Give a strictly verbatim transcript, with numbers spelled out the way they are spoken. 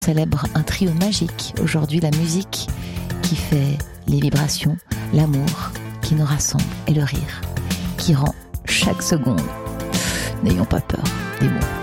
célèbre un trio magique. Aujourd'hui, la musique qui fait les vibrations, l'amour qui nous rassemble et le rire qui rend chaque seconde. N'ayons pas peur des mots.